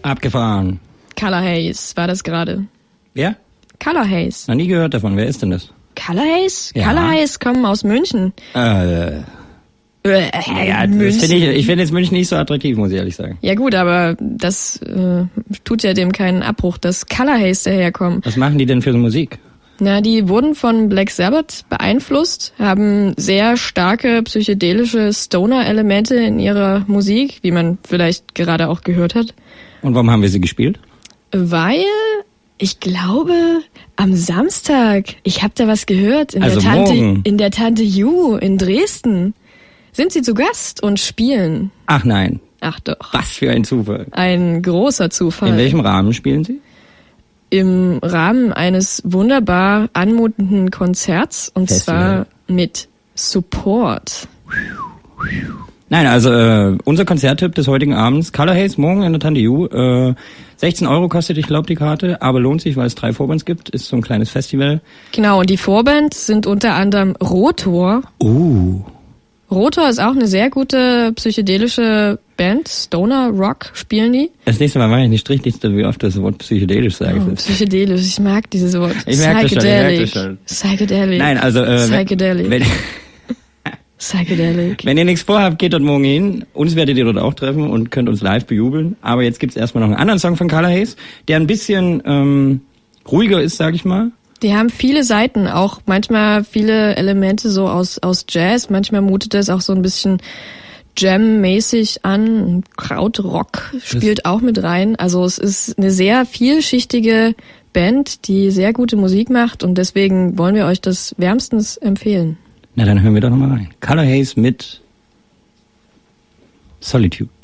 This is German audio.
Abgefahren. Color Haze war das gerade. Wer? Color Haze. Noch nie gehört davon. Wer ist denn das? Color Haze? Ja. Color Haze kommen aus München. Ja, München. ich finde jetzt München nicht so attraktiv, muss ich ehrlich sagen. Ja gut, aber das tut ja dem keinen Abbruch, dass Color Haze daherkommen. Was machen die denn für so Musik? Na, die wurden von Black Sabbath beeinflusst, haben sehr starke psychedelische Stoner-Elemente in ihrer Musik, wie man vielleicht gerade auch gehört hat. Und warum haben wir sie gespielt? Weil, ich glaube, am Samstag, ich habe da was gehört in der Tante Ju in Dresden. Sind sie zu Gast und spielen. Ach nein. Ach doch. Was für ein Zufall. Ein großer Zufall. In welchem Rahmen spielen sie? Im Rahmen eines wunderbar anmutenden Konzerts und Festival. zwar mit Support. Nein, also unser Konzerttipp des heutigen Abends, Color Haze, morgen in der Tante Ju. 16 € kostet, ich glaube, die Karte, aber lohnt sich, weil es 3 Vorbands gibt. Ist so ein kleines Festival. Genau, und die Vorbands sind unter anderem Rotor. Rotor ist auch eine sehr gute psychedelische Band. Stoner Rock spielen die. Das nächste Mal mache ich eine Strichliste, wie oft das Wort psychedelisch sage. Oh, psychedelisch, ich mag dieses Wort. Ich merke das schon. Psychedelic. Nein, also Psychedelic. Psychedelic. Wenn ihr nichts vorhabt, geht dort morgen hin. Uns werdet ihr dort auch treffen und könnt uns live bejubeln. Aber jetzt gibt's erstmal noch einen anderen Song von Color Haze, der ein bisschen ruhiger ist, sag ich mal. Die haben viele Seiten, auch manchmal viele Elemente so aus Jazz. Manchmal mutet das auch so ein bisschen Jam-mäßig an. Krautrock spielt auch mit rein. Also es ist eine sehr vielschichtige Band, die sehr gute Musik macht und deswegen wollen wir euch das wärmstens empfehlen. Na, dann hören wir doch nochmal rein. Color Haze mit Solitude.